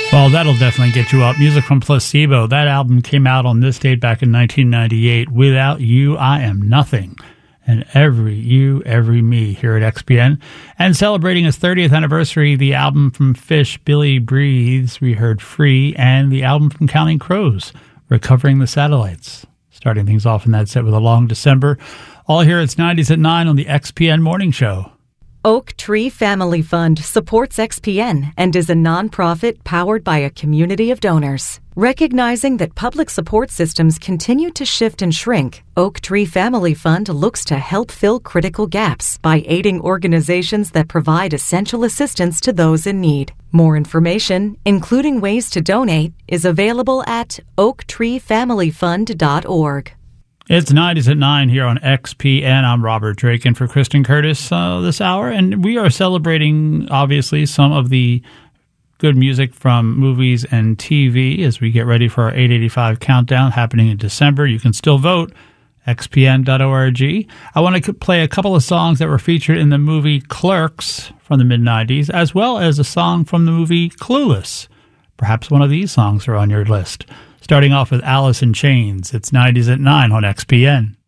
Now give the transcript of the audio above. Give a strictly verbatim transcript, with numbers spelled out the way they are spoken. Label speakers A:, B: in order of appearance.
A: Well, that'll definitely get you up. Music from Placebo. That album came out on this date back in nineteen ninety-eight. Without You, I Am Nothing. And Every You, Every Me here at X P N. And celebrating its thirtieth anniversary, the album from Fish, Billy Breathes, we heard Free, and the album from Counting Crows, Recovering the Satellites. Starting things off in that set with A Long December. All here it's nineties at nine on the X P N Morning Show.
B: Oak Tree Family Fund supports X P N and is a nonprofit powered by a community of donors. Recognizing that public support systems continue to shift and shrink, Oak Tree Family Fund looks to help fill critical gaps by aiding organizations that provide essential assistance to those in need. More information, including ways to donate, is available at oak tree family fund dot org.
A: It's nineties at nine here on X P N. I'm Robert Drake in for Kristen Curtis uh, this hour, and we are celebrating, obviously, some of the good music from movies and T V as we get ready for our eight eighty-five countdown happening in December. You can still vote, x p n dot org. I want to play a couple of songs that were featured in the movie Clerks from the mid nineties, as well as a song from the movie Clueless. Perhaps one of these songs are on your list. Starting off with Alice in Chains. It's nineties at nine on X P N.